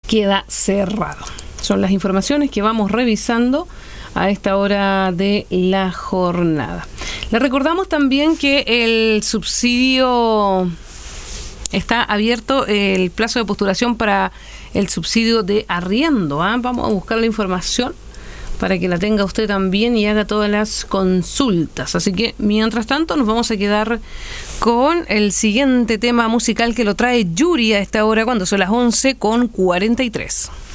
queda cerrado. Son las informaciones que vamos revisando a esta hora de la jornada. Le recordamos también que el subsidio está abierto, el plazo de postulación para el subsidio de arriendo. Vamos a buscar la información para que la tenga usted también y haga todas las consultas. Así que, mientras tanto, nos vamos a quedar con el siguiente tema musical que lo trae Yuri a esta hora, cuando son las 11:43.